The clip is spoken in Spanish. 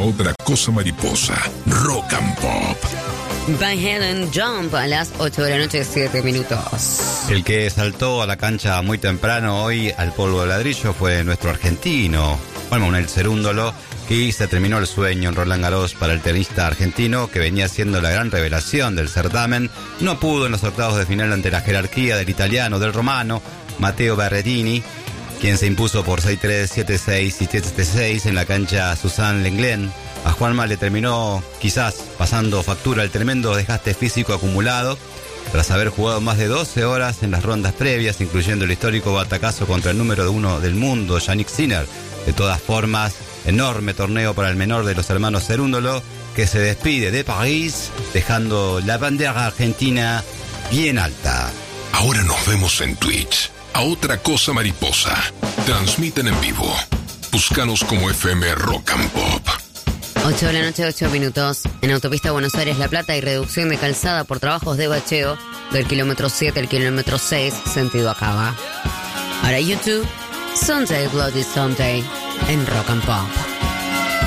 Otra Cosa Mariposa, Rock and Pop. Van Halen, Jump, a las 8 de la noche, 7 minutos. El que saltó a la cancha muy temprano hoy al polvo de ladrillo fue nuestro argentino, Juan Manuel Cerúndolo, que se terminó el sueño en Roland Garros para el tenista argentino, que venía siendo la gran revelación del certamen. No pudo en los octavos de final ante la jerarquía del italiano, del romano, Matteo Berrettini, quien se impuso por 6-3, 7-6 y 7-6 en la cancha Suzanne Lenglen. A Juanma le terminó quizás pasando factura el tremendo desgaste físico acumulado tras haber jugado más de 12 horas en las rondas previas, incluyendo el histórico batacazo contra el número 1 del mundo, Jannik Sinner. De todas formas, enorme torneo para el menor de los hermanos Cerúndolo, que se despide de París dejando la bandera argentina bien alta. Ahora nos vemos en Twitch. A Otra Cosa Mariposa. Transmiten en vivo. Búscanos como FM Rock and Pop. 8 de la noche, 8 minutos. En autopista Buenos Aires-La Plata hay reducción de calzada por trabajos de bacheo del kilómetro 7 al kilómetro 6, sentido Acaba. Ahora YouTube, Sunday Bloody Sunday, en Rock and Pop.